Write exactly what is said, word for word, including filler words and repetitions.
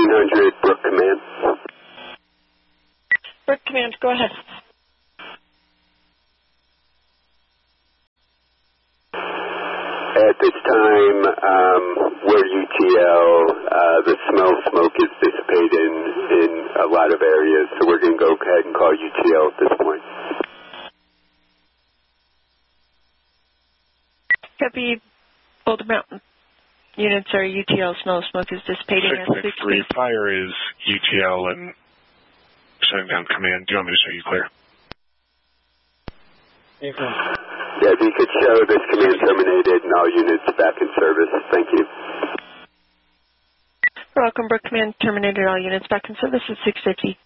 fifteen hundred, Brook Command. Brook Command, go ahead. At this time, um, we're U T L. Uh, the smell smoke is dissipating in a lot of areas, so we're going to go ahead and call U T L at this point. Copy. Boulder Mountain units are U T L. Smell smoke is dissipating. six six three, fire is U T L and shutting down command. Do you want me to show you clear? Yeah, if you could show this command terminated and all units back in service. Thank you. Welcome, Brook Command terminated, all units back in service at six fifty.